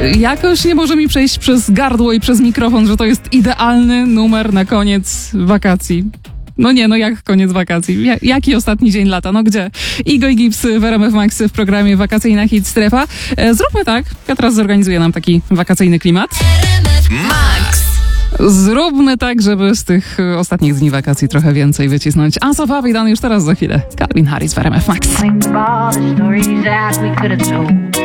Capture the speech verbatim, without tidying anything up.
jakoś nie może mi przejść przez gardło i przez mikrofon, że to jest idealny numer na koniec wakacji. No nie, no jak koniec wakacji? Ja, jaki ostatni dzień lata? No gdzie? Igo i Gibbs w R M F Max w programie Wakacyjna Hit Strefa. E, zróbmy tak. Ja teraz zorganizuję nam taki wakacyjny klimat. Max. Zróbmy tak, żeby z tych ostatnich dni wakacji trochę więcej wycisnąć. Ansa Fabi dany już teraz za chwilę. Calvin Harris w R M F Max.